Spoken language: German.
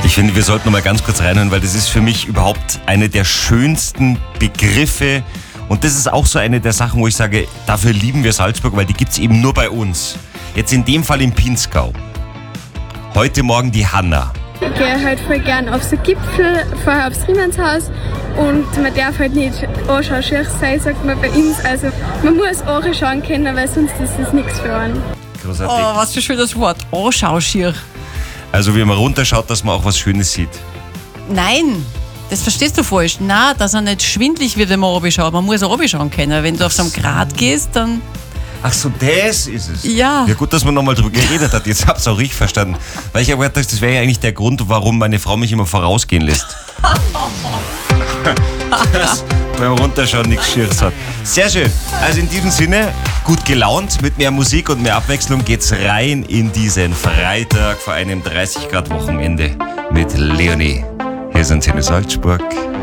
Ich finde, wir sollten noch mal ganz kurz reinhören, weil das ist für mich überhaupt eine der schönsten Begriffe. Und das ist auch so eine der Sachen, wo ich sage, dafür lieben wir Salzburg, weil die gibt es eben nur bei uns. Jetzt in dem Fall im Pinzgau. Heute Morgen die Hanna. Ich gehe halt voll gern auf so Gipfel, vorher aufs Riemannshaus und man darf halt nicht anschauen sein, sagt man bei uns. Also man muss anschauen können, weil sonst ist es nichts für einen. Großartig. Oh, was für ein schönes Wort. Anschauschier. Also wie man runterschaut, dass man auch was Schönes sieht. Nein, das verstehst du falsch. Nein, dass er nicht schwindlig wird, wenn man runterschaut. Man muss auch runterschauen können. Wenn du auf so einen Grat gehst, dann... Ach so, das ist es. Ja. Ja, gut, dass man nochmal drüber geredet hat. Jetzt hab's auch richtig verstanden. Weil ich habe gedacht, das wäre ja eigentlich der Grund, warum meine Frau mich immer vorausgehen lässt. Dass beim Runterschauen nichts Schieres hat. Sehr schön. Also in diesem Sinne, gut gelaunt, mit mehr Musik und mehr Abwechslung geht's rein in diesen Freitag vor einem 30 Grad Wochenende mit Leonie. Hier sind Antenne Salzburg.